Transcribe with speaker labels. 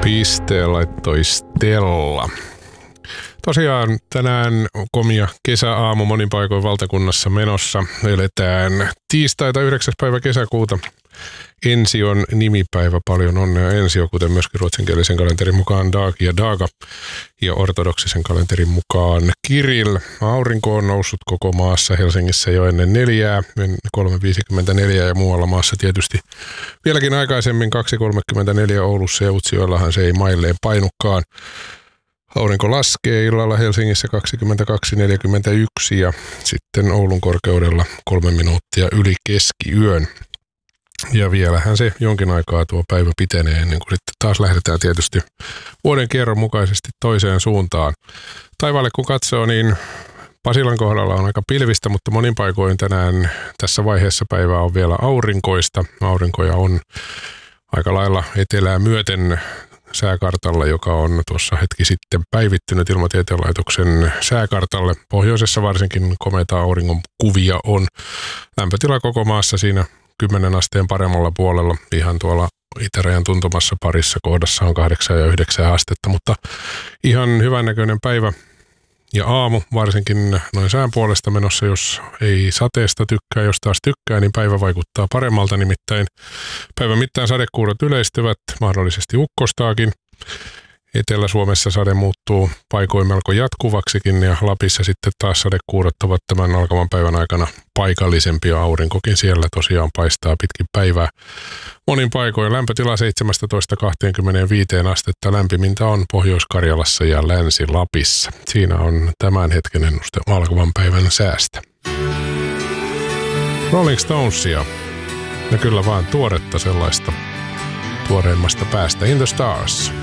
Speaker 1: Pisteen laittoi Stella. Tosiaan tänään komia kesäaamu monin paikoin valtakunnassa menossa. Eletään tiistaita 9. päivä kesäkuuta. Ension nimipäivä, paljon onnea Ensio, kuten myöskin ruotsinkielisen kalenterin mukaan Dag ja Daga ja ortodoksisen kalenterin mukaan Kirill. Aurinko on noussut koko maassa, Helsingissä jo ennen 4, 3.54 ja muualla maassa tietysti vieläkin aikaisemmin 2.34 Oulussa ja Utsjoellahan se ei mailleen painukaan. Aurinko laskee illalla Helsingissä 22.41 ja sitten Oulun korkeudella 3 minuuttia yli keskiyön. Ja vielähän se jonkin aikaa tuo päivä pitenee ennen kuin sitten taas lähdetään tietysti vuoden kierron mukaisesti toiseen suuntaan. Taivaalle kun katsoo, niin Pasilan kohdalla on aika pilvistä, mutta monin paikoin tänään tässä vaiheessa päivää on vielä aurinkoista. Aurinkoja on aika lailla etelää myöten sääkartalla, joka on tuossa hetki sitten päivittynyt Ilmatieteen laitoksen sääkartalle. Pohjoisessa varsinkin komeita auringon kuvia on. Lämpötila koko maassa siinä 10 asteen paremmalla puolella. Ihan tuolla itärajan tuntumassa parissa kohdassa on 8 ja 9 astetta, mutta ihan hyvännäköinen päivä ja aamu, varsinkin noin sään puolesta menossa, jos ei sateesta tykkää, jos taas tykkää, niin päivä vaikuttaa paremmalta, nimittäin päivän mittaan sadekuurot yleistyvät, mahdollisesti ukkostaakin. Etelä-Suomessa sade muuttuu paikoin melko jatkuvaksikin ja Lapissa sitten taas sadekuurot ovat tämän alkavan päivän aikana paikallisempia. Aurinkokin siellä tosiaan paistaa pitkin päivää. Monin paikoin lämpötila 17-25 astetta, lämpimintä on Pohjois-Karjalassa ja Länsi-Lapissa. Siinä on tämän hetken ennuste alkavan päivän säästä. Rolling Stonesia, ja kyllä vaan tuoretta sellaista tuoreimmasta päästä. In the Stars.